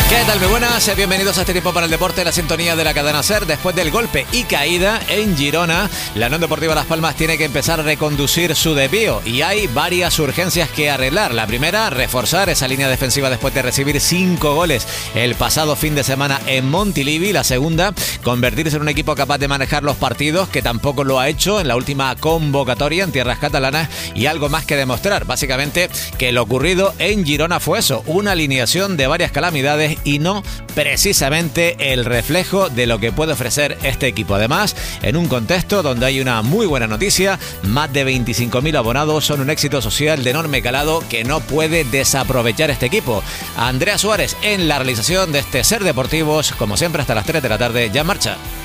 ¿Qué tal? Muy buenas, bienvenidos a este tiempo para el deporte, la sintonía de la cadena SER. Después del golpe y caída en Girona, la Unión Deportiva Las Palmas tiene que empezar a reconducir su desvío y hay varias urgencias que arreglar. La primera, reforzar esa línea defensiva después de recibir 5 goles el pasado fin de semana en Montilivi. La segunda, convertirse en un equipo capaz de manejar los partidos, que tampoco lo ha hecho en la última convocatoria en tierras catalanas, y algo más que demostrar. Básicamente que lo ocurrido en Girona fue eso, una alineación de varias calamidades y no precisamente el reflejo de lo que puede ofrecer este equipo. Además, en un contexto donde hay una muy buena noticia, más de 25.000 abonados son un éxito social de enorme calado que no puede desaprovechar este equipo. Andrea Suárez en la realización de este SER Deportivos, como siempre hasta las 3 de la tarde, ya en marcha.